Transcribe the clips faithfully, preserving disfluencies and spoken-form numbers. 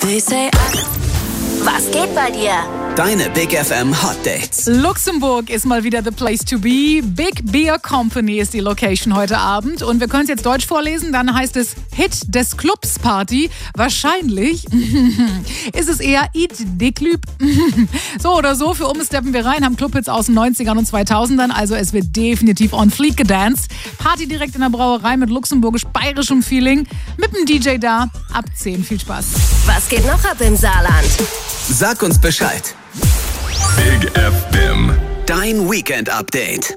They say, was geht bei dir? Deine Big F M Hot Dates. Luxemburg ist mal wieder the place to be. Big Beer Company ist die Location heute Abend. Und wir können es jetzt Deutsch vorlesen, dann heißt es Hit des Clubs Party. Wahrscheinlich ist es eher Eat de Club. So oder so, für uns steppen wir rein, haben Clubhits aus den neunzigern und zweitausendern. Also es wird definitiv on fleek gedanced. Party direkt in der Brauerei mit luxemburgisch-bayerischem Feeling. Mit dem D J da. Ab zehn. Viel Spaß. Was geht noch ab im Saarland? Sag uns Bescheid. Big F M. Dein Weekend-Update.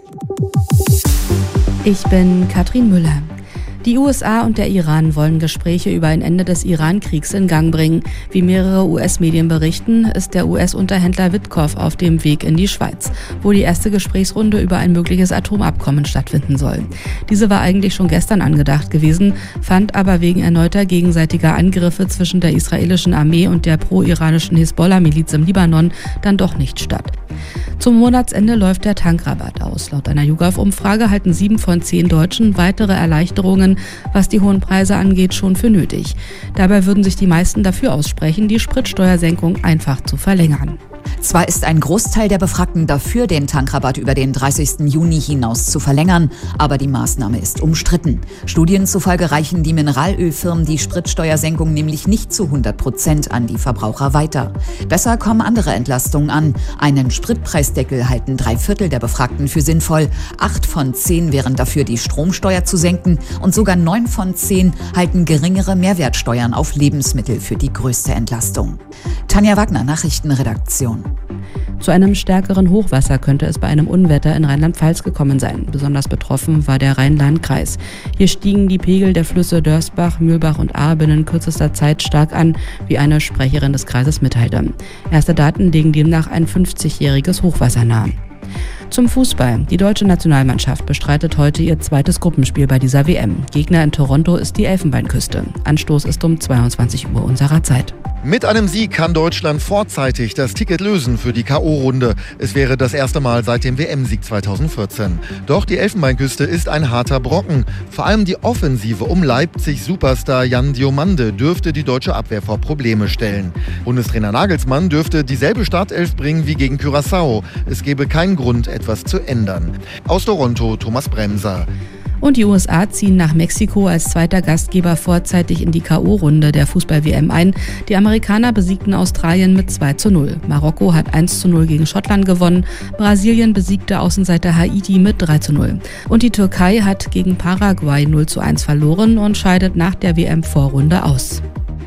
Ich bin Katrin Müller. Die U S A und der Iran wollen Gespräche über ein Ende des Iran-Kriegs in Gang bringen. Wie mehrere U S-Medien berichten, ist der U S-Unterhändler Witkoff auf dem Weg in die Schweiz, wo die erste Gesprächsrunde über ein mögliches Atomabkommen stattfinden soll. Diese war eigentlich schon gestern angedacht gewesen, fand aber wegen erneuter gegenseitiger Angriffe zwischen der israelischen Armee und der pro-iranischen Hisbollah-Miliz im Libanon dann doch nicht statt. Zum Monatsende läuft der Tankrabatt aus. Laut einer YouGov-Umfrage halten sieben von zehn Deutschen weitere Erleichterungen, was die hohen Preise angeht, schon für nötig. Dabei würden sich die meisten dafür aussprechen, die Spritsteuersenkung einfach zu verlängern. Zwar ist ein Großteil der Befragten dafür, den Tankrabatt über den dreißigsten Juni hinaus zu verlängern, aber die Maßnahme ist umstritten. Studien zufolge reichen die Mineralölfirmen die Spritsteuersenkung nämlich nicht zu hundert Prozent an die Verbraucher weiter. Besser kommen andere Entlastungen an. Einen Spritpreisdeckel halten drei Viertel der Befragten für sinnvoll. Acht von zehn wären dafür, die Stromsteuer zu senken, und sogar neun von zehn halten geringere Mehrwertsteuern auf Lebensmittel für die größte Entlastung. Tanja Wagner, Nachrichtenredaktion. Zu einem stärkeren Hochwasser könnte es bei einem Unwetter in Rheinland-Pfalz gekommen sein. Besonders betroffen war der Rhein-Lahn-Kreis. Hier stiegen die Pegel der Flüsse Dörsbach, Mühlbach und Ahr binnen kürzester Zeit stark an, wie eine Sprecherin des Kreises mitteilte. Erste Daten legen demnach ein fünfzigjähriges Hochwasser nahe. Zum Fußball. Die deutsche Nationalmannschaft bestreitet heute ihr zweites Gruppenspiel bei dieser W M. Gegner in Toronto ist die Elfenbeinküste. Anstoß ist um zweiundzwanzig Uhr unserer Zeit. Mit einem Sieg kann Deutschland vorzeitig das Ticket lösen für die K O-Runde. Es wäre das erste Mal seit dem W M-Sieg zweitausendvierzehn. Doch die Elfenbeinküste ist ein harter Brocken. Vor allem die Offensive um Leipzig-Superstar Jan Diomande dürfte die deutsche Abwehr vor Probleme stellen. Bundestrainer Nagelsmann dürfte dieselbe Startelf bringen wie gegen Curaçao. Es gäbe keinen Grund, etwas zu ändern. Aus Toronto, Thomas Bremser. Und die U S A ziehen nach Mexiko als zweiter Gastgeber vorzeitig in die K O-Runde der Fußball-W M ein. Die Amerikaner besiegten Australien mit zwei zu null. Marokko hat eins zu null gegen Schottland gewonnen. Brasilien besiegte Außenseiter Haiti mit drei zu null. Und die Türkei hat gegen Paraguay null zu eins verloren und scheidet nach der W M-Vorrunde aus.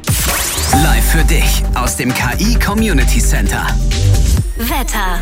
Live für dich aus dem K I Community Center. Wetter.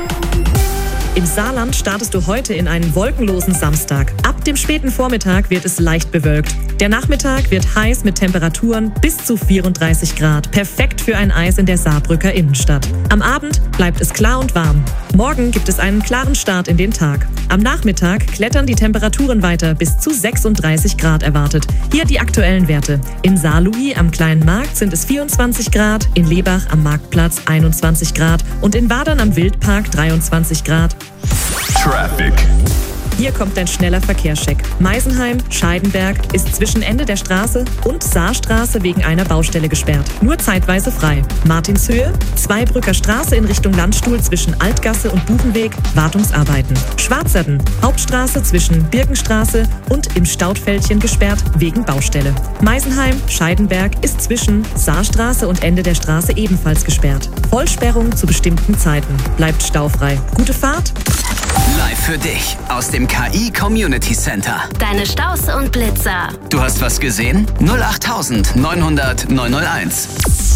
Im Saarland startest du heute in einen wolkenlosen Samstag. Ab dem späten Vormittag wird es leicht bewölkt. Der Nachmittag wird heiß mit Temperaturen bis zu vierunddreißig Grad. Perfekt für ein Eis in der Saarbrücker Innenstadt. Am Abend bleibt es klar und warm. Morgen gibt es einen klaren Start in den Tag. Am Nachmittag klettern die Temperaturen weiter bis zu sechsunddreißig Grad erwartet. Hier die aktuellen Werte. In Saarlouis am Kleinen Markt sind es vierundzwanzig Grad, in Lebach am Marktplatz einundzwanzig Grad und in Wadern am Wildpark dreiundzwanzig Grad. Traffic. Hier kommt ein schneller Verkehrscheck. Meisenheim, Scheidenberg ist zwischen Ende der Straße und Saarstraße wegen einer Baustelle gesperrt. Nur zeitweise frei. Martinshöhe, Zweibrücker Straße in Richtung Landstuhl zwischen Altgasse und Buchenweg, Wartungsarbeiten. Schwarzerden, Hauptstraße zwischen Birkenstraße und im Staudfältchen gesperrt wegen Baustelle. Meisenheim, Scheidenberg ist zwischen Saarstraße und Ende der Straße ebenfalls gesperrt. Vollsperrung zu bestimmten Zeiten. Bleibt staufrei. Gute Fahrt. Live für dich aus dem K I Community Center. Deine Staus und Blitzer. Du hast was gesehen? null acht neun null null neun null eins.